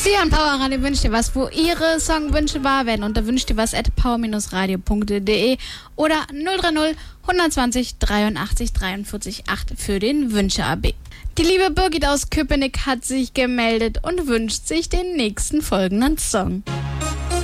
Sie hören Powerradio Wünsch dir was, wo Ihre Songwünsche wahr werden. Unter wünschdirwas@power-radio.de oder 030 120 83 43 8 für den Wünsche-AB. Die liebe Birgit aus Köpenick hat sich gemeldet und wünscht sich den nächsten folgenden Song.